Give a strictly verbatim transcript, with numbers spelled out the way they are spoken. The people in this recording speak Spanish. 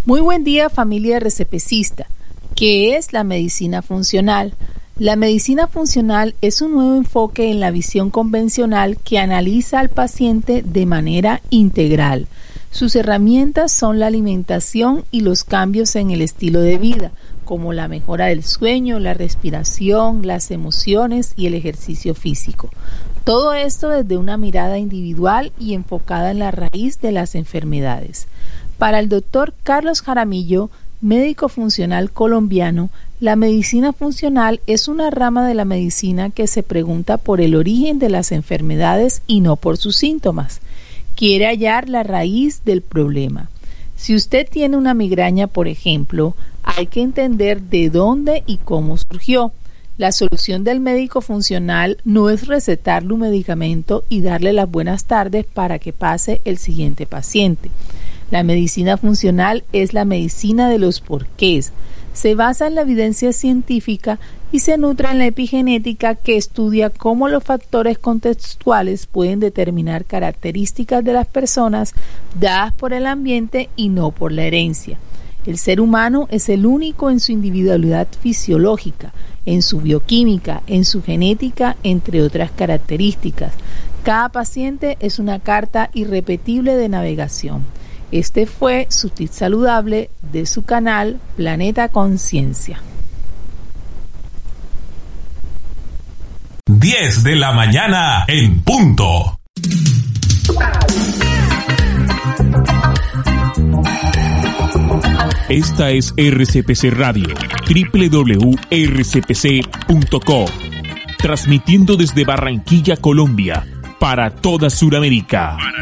Muy buen día, familia RCPcista. ¿Qué es la medicina funcional? La medicina funcional es un nuevo enfoque en la visión convencional que analiza al paciente de manera integral. Sus herramientas son la alimentación y los cambios en el estilo de vida, como la mejora del sueño, la respiración, las emociones y el ejercicio físico. Todo esto desde una mirada individual y enfocada en la raíz de las enfermedades. Para el doctor Carlos Jaramillo, médico funcional colombiano, la medicina funcional es una rama de la medicina que se pregunta por el origen de las enfermedades y no por sus síntomas. Quiere hallar la raíz del problema. Si usted tiene una migraña, por ejemplo, hay que entender de dónde y cómo surgió. La solución del médico funcional no es recetarle un medicamento y darle las buenas tardes para que pase el siguiente paciente. La medicina funcional es la medicina de los porqués. Se basa en la evidencia científica y se nutre en la epigenética, que estudia cómo los factores contextuales pueden determinar características de las personas dadas por el ambiente y no por la herencia. El ser humano es el único en su individualidad fisiológica, en su bioquímica, en su genética, entre otras características. Cada paciente es una carta irrepetible de navegación. Este fue su tip saludable de su canal Planeta Conciencia. diez de la mañana en punto. Esta es R C P C Radio, doble u doble u doble u punto r c p c punto co, transmitiendo desde Barranquilla, Colombia, para toda Sudamérica.